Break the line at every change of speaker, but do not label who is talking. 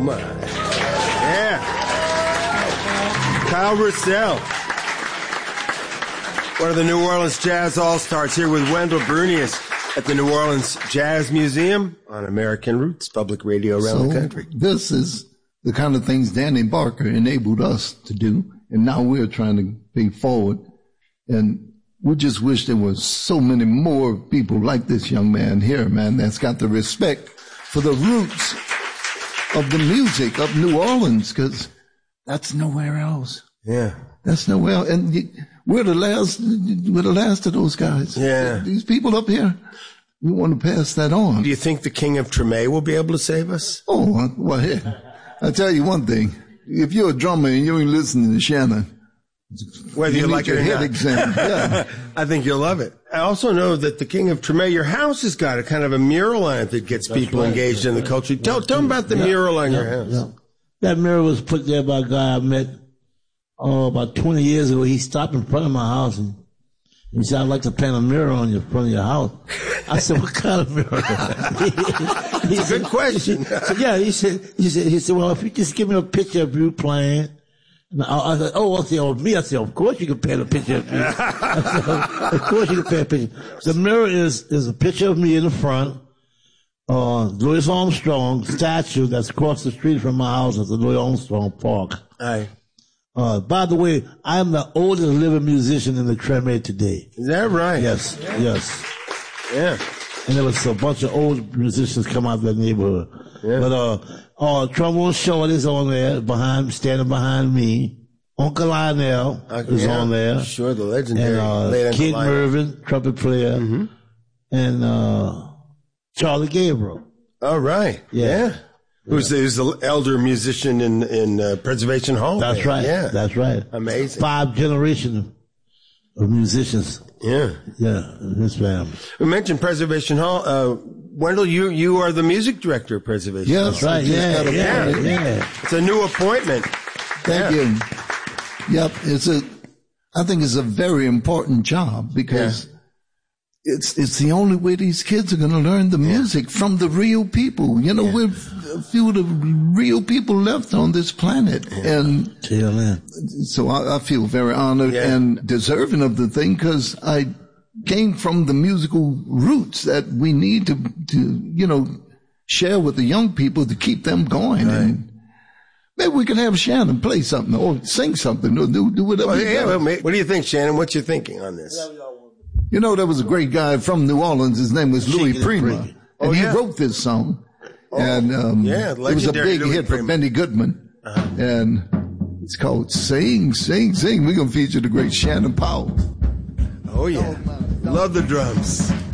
my. Yeah. Kyle Russell. One of the New Orleans Jazz All-Stars here with Wendell Brunious at the New Orleans Jazz Museum on American Roots Public Radio around the country.
This is the kind of things Danny Barker enabled us to do, and now we're trying to pay forward. And we just wish there was so many more people like this young man here, man, that's got the respect for the roots of the music of New Orleans, because that's nowhere else.
Yeah.
That's nowhere else. And we're the last of those guys.
Yeah.
These people up here, we want to pass that on.
Do you think the King of Treme will be able to save us?
Oh, well, hey, I'll tell you one thing. If you're a drummer and you ain't listening to Shannon,
whether you like it or
head
not.
Exam. Yeah.
I think you'll love it. I also know that the King of Treme, your house has got a kind of a mural on it that gets people engaged in the culture. Tell them about the mural on your house.
Yeah. That mural was put there by a guy I met about 20 years ago. He stopped in front of my house and he said, "I'd like to paint a mural on your front of your house." I said, "What kind of mural?"
It's a good question.
He said, "Well, if you just give me a picture of you playing." And I said, me. I said, "Of course you can paint a picture of me." I said, "Of course you can paint a picture." The mirror is a picture of me in the front. Louis Armstrong statue that's across the street from my house at the Louis Armstrong Park.
Aye.
By the way, I'm the oldest living musician in the Treme today.
Is that right?
Yes.
Yeah.
And there was a bunch of old musicians come out of that neighborhood.
Yeah.
But Trombone Shorty's on there, standing behind me. Uncle Lionel is on there.
Sure, the legendary.
And Kid Mervin, trumpet player. Mm-hmm. And Charlie Gabriel.
Oh, right. Yeah. Who's the elder musician in Preservation Hall?
That's right.
Yeah.
That's right.
Amazing.
5 generations of musicians.
Yeah.
Yeah, in his family.
We mentioned Preservation Hall. Wendell, you are the music director of Preservation Hall.
That's right. Yeah.
It's a new appointment.
Thank you. Yep. I think it's a very important job because it's the only way these kids are going to learn the music from the real people. You know, we're a few of the real people left on this planet. Yeah. And so I feel very honored and deserving of the thing because I came from the musical roots that we need to share with the young people to keep them going. Right. And maybe we can have Shannon play something or sing something or do whatever.
What do you think, Shannon? What's your thinking on this?
You know, there was a great guy from New Orleans. His name was Louis Prima. And he wrote this song. And it was a big hit for Benny Goodman. Uh-huh. And it's called Sing, Sing, Sing. We're going to feature the great Shannon Powell.
Oh, yeah. Love the drums.